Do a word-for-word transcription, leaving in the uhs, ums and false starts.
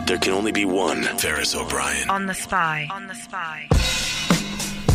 There can only be one Ferris O'Brien. On the Spy. On the Spy.